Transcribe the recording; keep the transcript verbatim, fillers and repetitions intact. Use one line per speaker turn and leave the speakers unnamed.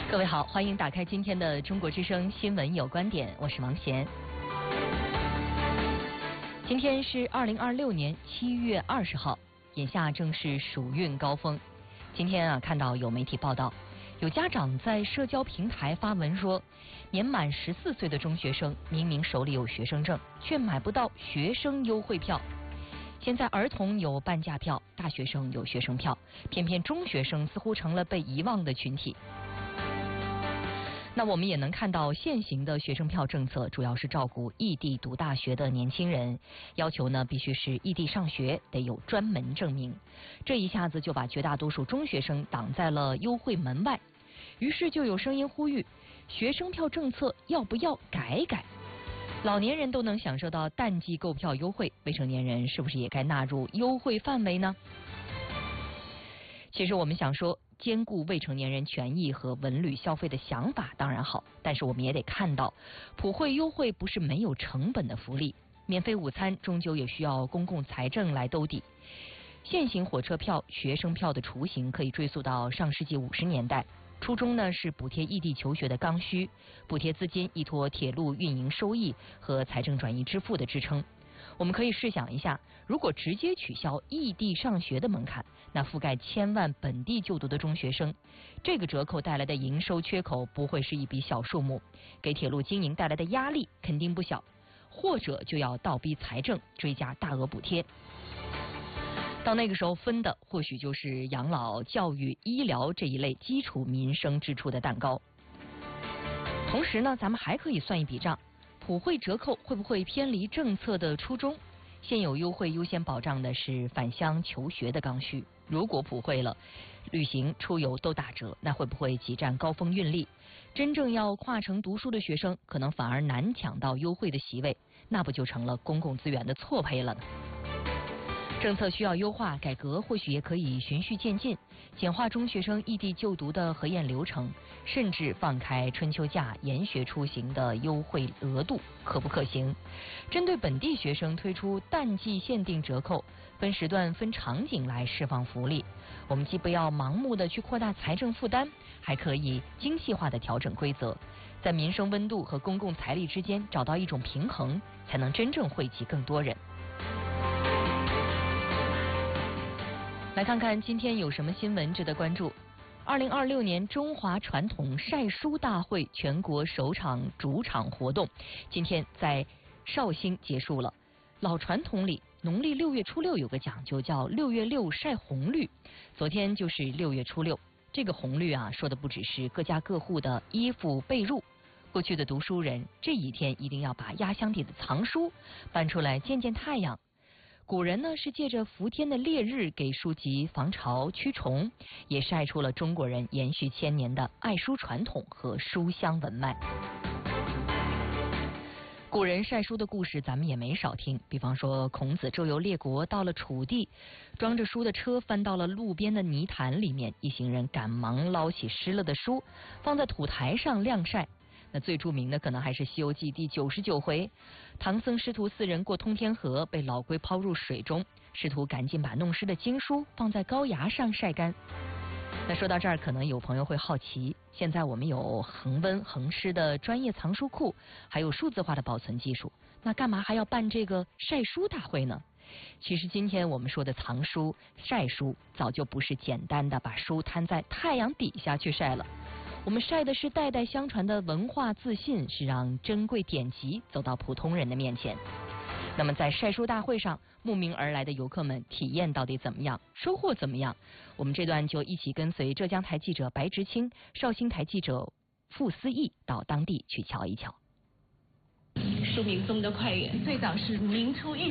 各位好，欢迎打开今天的中国之声新闻有观点，我是王贤。今天是二零二六年七月二十号，眼下正是暑运高峰。今天啊，看到有媒体报道，有家长在社交平台发文说，年满十四岁的中学生明明手里有学生证，却买不到学生优惠票。现在儿童有半价票，大学生有学生票，偏偏中学生似乎成了被遗忘的群体。那我们也能看到，现行的学生票政策主要是照顾异地读大学的年轻人，要求呢必须是异地上学，得有专门证明。这一下子就把绝大多数中学生挡在了优惠门外。于是就有声音呼吁，学生票政策要不要改改？老年人都能享受到淡季购票优惠，未成年人是不是也该纳入优惠范围呢？其实我们想说，兼顾未成年人权益和文旅消费的想法当然好，但是我们也得看到，普惠优惠不是没有成本的福利，免费午餐终究也需要公共财政来兜底。现行火车票、学生票的雏形可以追溯到上世纪五十年代，初衷呢是补贴异地求学的刚需，补贴资金依托铁路运营收益和财政转移支付的支撑。我们可以试想一下，如果直接取消异地上学的门槛，那覆盖千万本地就读的中学生，这个折扣带来的营收缺口不会是一笔小数目，给铁路经营带来的压力肯定不小，或者就要倒逼财政追加大额补贴。到那个时候分的或许就是养老、教育、医疗这一类基础民生支出的蛋糕。同时呢，咱们还可以算一笔账，普惠折扣会不会偏离政策的初衷？现有优惠优先保障的是返乡求学的刚需，如果普惠了，旅行出游都打折，那会不会挤占高峰运力？真正要跨城读书的学生，可能反而难抢到优惠的席位，那不就成了公共资源的错配了呢？政策需要优化改革，或许也可以循序渐进，简化中学生异地就读的核验流程，甚至放开春秋假研学出行的优惠额度，可不可行？针对本地学生推出淡季限定折扣，分时段分场景来释放福利。我们既不要盲目的去扩大财政负担，还可以精细化的调整规则，在民生温度和公共财力之间找到一种平衡，才能真正惠及更多人。来看看今天有什么新闻值得关注。二零二六年中华传统晒书大会全国首场主场活动，今天在绍兴结束了。老传统里，农历六月初六有个讲究，叫六月六晒红绿。昨天就是六月初六，这个红绿啊，说的不只是各家各户的衣服被褥。过去的读书人这一天一定要把压箱底的藏书搬出来见见太阳。古人呢是借着伏天的烈日给书籍防潮驱虫，也晒出了中国人延续千年的爱书传统和书香文脉。古人晒书的故事咱们也没少听，比方说孔子周游列国，到了楚地，装着书的车翻到了路边的泥潭里面，一行人赶忙捞起湿了的书，放在土台上晾晒。那最著名的可能还是《西游记》第九十九回，唐僧师徒四人过通天河，被老龟抛入水中，师徒赶紧把弄湿的经书放在高崖上晒干。那说到这儿，可能有朋友会好奇，现在我们有恒温恒湿的专业藏书库，还有数字化的保存技术，那干嘛还要办这个晒书大会呢？其实今天我们说的藏书、晒书，早就不是简单的把书摊在太阳底下去晒了。我们晒的是代代相传的文化自信，是让珍贵典籍走到普通人的面前。那么在晒书大会上，慕名而来的游客们体验到底怎么样，收获怎么样？我们这段就一起跟随浙江台记者白直清、绍兴台记者傅思义到当地去瞧一瞧。
书名宗的快园最早是明初御